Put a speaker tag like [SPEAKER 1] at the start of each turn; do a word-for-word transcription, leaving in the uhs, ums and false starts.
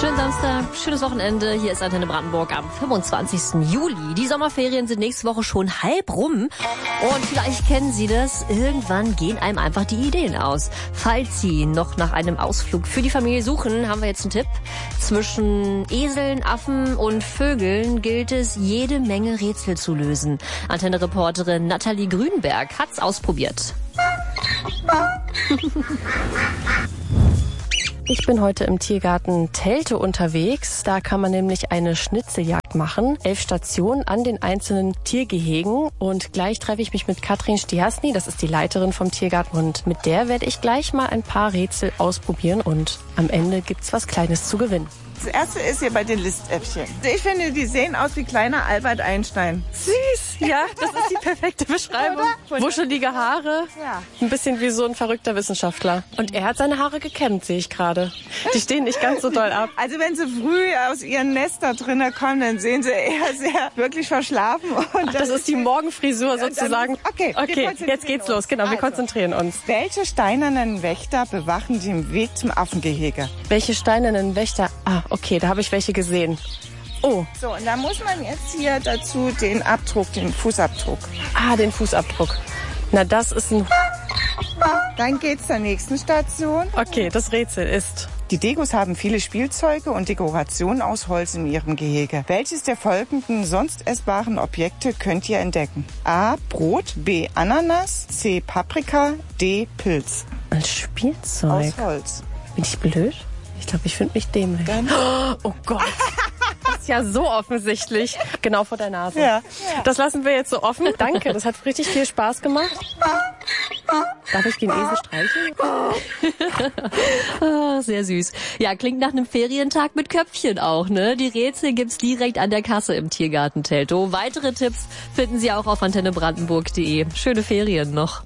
[SPEAKER 1] Schönen Samstag, schönes Wochenende. Hier ist Antenne Brandenburg am fünfundzwanzigsten Juli. Die Sommerferien sind nächste Woche schon halb rum. Und vielleicht kennen Sie das. Irgendwann gehen einem einfach die Ideen aus. Falls Sie noch nach einem Ausflug für die Familie suchen, haben wir jetzt einen Tipp. Zwischen Eseln, Affen und Vögeln gilt es, jede Menge Rätsel zu lösen. Antenne-Reporterin Nathalie Grünberg hat's ausprobiert.
[SPEAKER 2] Ich bin heute im Tiergarten Teltow unterwegs. Da kann man nämlich eine Schnitzeljagd machen. Elf Stationen an den einzelnen Tiergehegen. Und gleich treffe ich mich mit Katrin Stiasny, das ist die Leiterin vom Tiergarten. Und mit der werde ich gleich mal ein paar Rätsel ausprobieren. Und am Ende gibt's was Kleines zu gewinnen.
[SPEAKER 3] Das erste ist hier bei den Listäffchen. Ich finde, die sehen aus wie kleiner Albert Einstein.
[SPEAKER 2] Süß, ja, das ist die perfekte Beschreibung. Wuschelige Haare,
[SPEAKER 3] Ja.
[SPEAKER 2] ein bisschen wie so ein verrückter Wissenschaftler. Und er hat seine Haare gekämmt, sehe ich gerade. Die stehen nicht ganz so doll ab.
[SPEAKER 3] Also wenn sie früh aus ihren Nester drinnen kommen, dann sehen sie eher sehr wirklich verschlafen. Und
[SPEAKER 2] Das ist die Morgenfrisur sozusagen.
[SPEAKER 3] Okay, wir
[SPEAKER 2] Okay,
[SPEAKER 3] konzentrieren
[SPEAKER 2] jetzt geht's
[SPEAKER 3] uns.
[SPEAKER 2] los. Genau, wir
[SPEAKER 3] Also.
[SPEAKER 2] konzentrieren uns.
[SPEAKER 3] Welche steinernen Wächter bewachen den Weg zum Affengehege?
[SPEAKER 2] Welche steinernen Wächter? Ah, okay, da habe ich welche gesehen. Oh,
[SPEAKER 3] So, und da muss man jetzt hier dazu den Abdruck, den Fußabdruck.
[SPEAKER 2] ah, den Fußabdruck. Na, das ist ein...
[SPEAKER 3] Dann geht's zur nächsten Station.
[SPEAKER 2] Okay, das Rätsel ist...
[SPEAKER 3] Die Degos haben viele Spielzeuge und Dekorationen aus Holz in ihrem Gehege. Welches der folgenden sonst essbaren Objekte könnt ihr entdecken? A. Brot, B. Ananas, C. Paprika, D. Pilz.
[SPEAKER 2] Ein Spielzeug.
[SPEAKER 3] Aus Holz.
[SPEAKER 2] Bin ich blöd? Ich glaube, ich finde mich dämlich.
[SPEAKER 3] Dann-
[SPEAKER 2] Oh Gott. Das ist ja so offensichtlich. Genau vor der Nase.
[SPEAKER 3] Ja.
[SPEAKER 2] Das lassen wir jetzt so offen. Danke, das hat richtig viel Spaß gemacht. Darf ich den Esel streicheln?
[SPEAKER 1] Ah, sehr süß. Ja, klingt nach einem Ferientag mit Köpfchen auch, ne? Die Rätsel gibt's direkt an der Kasse im Tiergarten Teltow. Weitere Tipps finden Sie auch auf antenne brandenburg punkt de. Schöne Ferien noch.